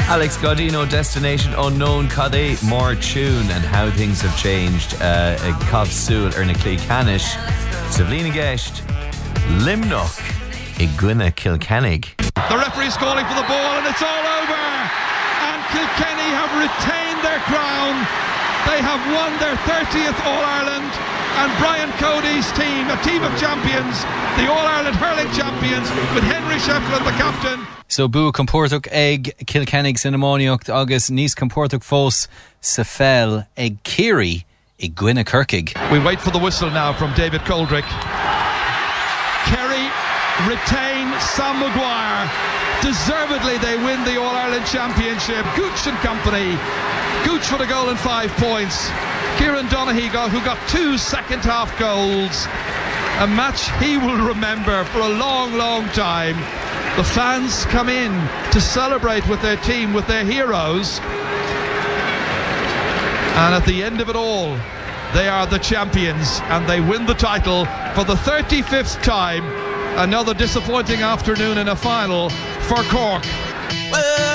Alex Gaudino, Destination Unknown, Cade More Tune, and how things have changed. Cobb Sewell, Erna Clee Canish, Savlina Gesht, Limnock, Igwina Kilkennig. The referee's calling for the ball, and it's all over. And Kilkenny have retained their crown. They have won their 30th All-Ireland, and Brian Cody's team, a team of champions, the All-Ireland hurling champions, with Henry Shefflin the captain. So bu compórtach ag Kilkennig san amóniacht agus níos compórtach fós sa fel ag Kiri I Gwynna Kirkig. We wait for the whistle now from David Coldrick. Kerry retain Sam Maguire. Deservedly they win the All-Ireland Championship. Gooch and company. Gooch for the goal and 5 points. Kieran Donaghy who got 2 second half goals. A match he will remember for a long, long time. The fans come in to celebrate with their team, with their heroes. And at the end of it all, they are the champions and they win the title for the 35th time. Another disappointing afternoon in a final for Cork.